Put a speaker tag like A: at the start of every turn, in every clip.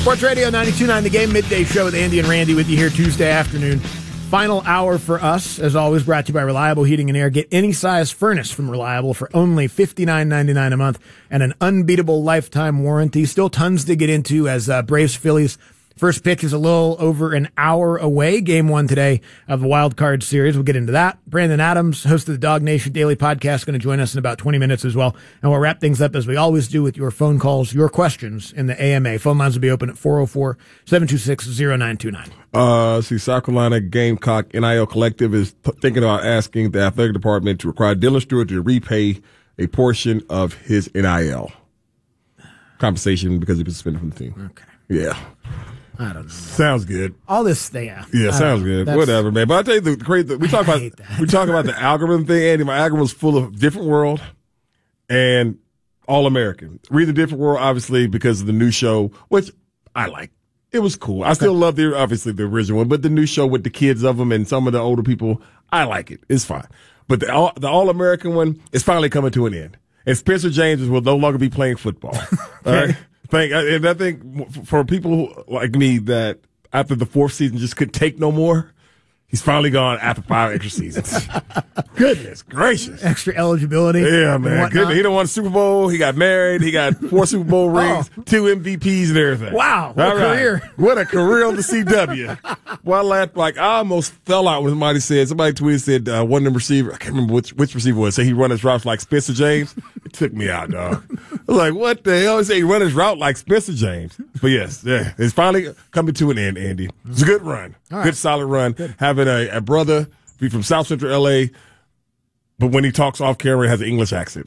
A: Sports Radio 92.9 The Game, midday show with Andy and Randy with you here Tuesday afternoon. Final hour for us, as always, brought to you by Reliable Heating and Air. Get any size furnace from Reliable for only $59.99 a month and an unbeatable lifetime warranty. Still tons to get into as Braves Phillies first pitch is a little over an hour away. Game 1 today of the Wild Card Series. We'll get into that. Brandon Adams, host of the Dog Nation Daily Podcast, going to join us in about 20 minutes as well. And we'll wrap things up as we always do with your phone calls, your questions in the AMA. Phone lines will be open at 404-726-0929.
B: South Carolina Gamecock NIL Collective is thinking about asking the athletic department to require Dylan Stewart to repay a portion of his NIL compensation because he was suspended from the team.
A: Okay.
B: Yeah.
A: I don't know.
B: Sounds good.
A: All this thing. Yeah,
B: sounds good. Whatever, man. But I tell you the crazy. We talk about the algorithm thing, Andy. My algorithm is full of Different World and All American. Read the Different World, obviously, because of the new show, which I like. It was cool. I still love the original one, but the new show with the kids of them and some of the older people, I like it. It's fine. But the All American one is finally coming to an end, and Spencer James will no longer be playing football. All right. And I think for people like me that after the 4th season just couldn't take no more, he's finally gone after 5 extra seasons. Goodness gracious.
A: Extra eligibility.
B: Yeah, man. Goodness. He done won a Super Bowl. He got married. He got 4 Super Bowl rings, 2 MVPs and everything.
A: Wow. What a career.
B: What a career on the CW. Well, I laughed, I almost fell out when somebody tweeted, one of them receiver, I can't remember which receiver was, say he run his routes like Spencer James. It took me out, dog. I was like, what the hell? He said he run his route like Spencer James. But yes, it's finally coming to an end, Andy. It's a good run. Right. Good, solid run. Good. Having a brother be from South Central L.A., but when he talks off camera, he has an English accent.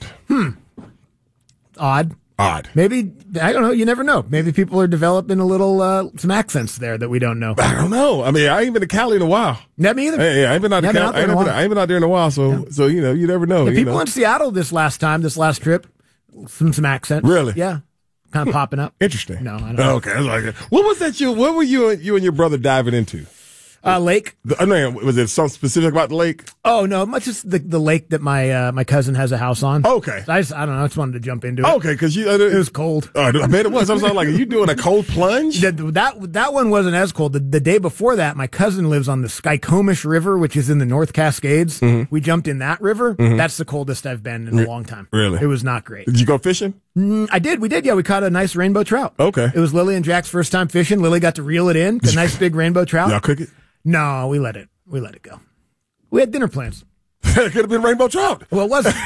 A: Odd.
B: Maybe,
A: I don't know. You never know. Maybe people are developing a little, some accents there that we don't know.
B: I don't know. I mean, I ain't been to Cali in a while.
A: Not me either.
B: I ain't been out to Cali. I ain't been out there in a while, so you never know.
A: The people in Seattle this last trip, some accents.
B: Really?
A: Yeah. Kind of popping up.
B: Interesting.
A: No, I don't know.
B: Okay. I was like, what was that what were you and your brother diving into?
A: Lake.
B: Was it something specific about the lake?
A: Oh, no, much just the lake that my cousin has a house on.
B: Okay.
A: I don't know. I just wanted to jump into it.
B: Okay, because
A: it was cold.
B: I bet it was. I was like, are you doing a cold plunge?
A: That one wasn't as cold. The day before that, my cousin lives on the Skykomish River, which is in the North Cascades. Mm-hmm. We jumped in that river. Mm-hmm. That's the coldest I've been in a long time.
B: Really?
A: It was not great.
B: Did you go fishing?
A: I did. We did. Yeah, we caught a nice rainbow trout. Okay. It was Lily and Jack's first time fishing. Lily got to reel it in. A nice big rainbow trout.
B: Y'all cook it?
A: No, we let it go. We had dinner plans.
B: It could have been rainbow trout.
A: Well, it wasn't.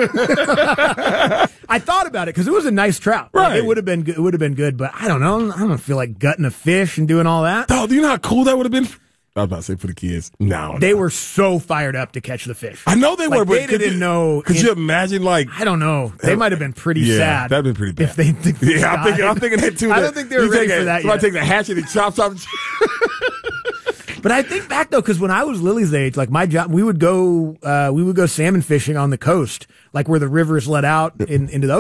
A: I thought about it because it was a nice trout.
B: Right.
A: Like, it would have been good, but I don't know. I don't feel like gutting a fish and doing all that.
B: Oh, do you know how cool that would have been? I was about to say for the kids. No.
A: They were so fired up to catch the fish.
B: I know they were, but
A: they didn't know.
B: Could you imagine, I
A: don't know. They might have been pretty sad.
B: That'd been pretty bad.
A: If they
B: I'm thinking that too.
A: I don't think they were ready for that yet.
B: Somebody take the hatchet and chop.
A: But I think back though, because when I was Lily's age, my job, we would go salmon fishing on the coast, where the rivers let out into the